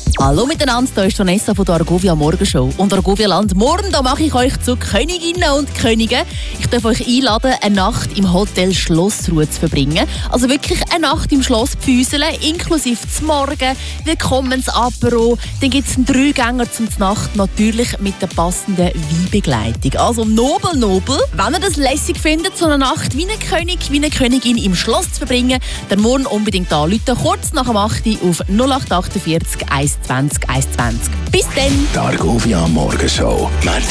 Hallo miteinander, hier ist Vanessa von der Argovia Morgenshow. Und Argovia Land, morgen da mache ich euch zu Königinnen und Königen. Ich darf euch einladen, eine Nacht im Hotel Schlossruhe zu verbringen. Also wirklich eine Nacht im Schloss pfüseln, inklusive zum Morgen, Willkommensapero. Dann gibt es einen Dreigänger zum Nacht, natürlich mit der passenden Weinbegleitung. Also nobel. Wenn ihr das lässig findet, so eine Nacht wie ein König, wie eine Königin im Schloss zu verbringen, dann morgen unbedingt anrufen, kurz nach dem 8 Uhr auf 0848 120 120. Bis dann! Die Argovia Morgenshow.